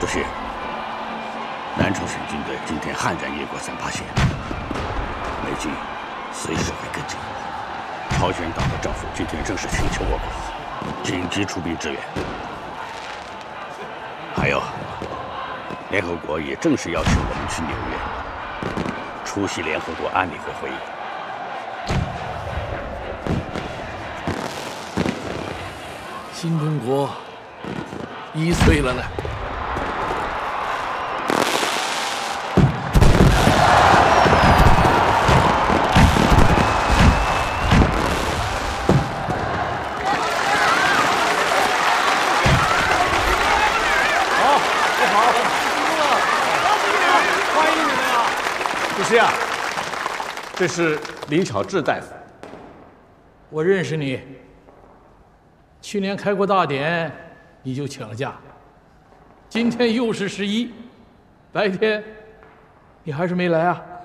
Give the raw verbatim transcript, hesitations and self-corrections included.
是，南朝鲜军队今天悍然越过三八线，美军随时会跟进。朝鲜党的政府今天正式请求我国紧急出兵支援。还有，联合国也正式邀请我们去纽约出席联合国安理会会议。 新中国一岁了呢。 好，你好，欢迎你们啊！主席啊，这是林巧稚大夫， 我认识你。 去年开国大典，你就请了假。今天又是十一，白天你还是没来啊？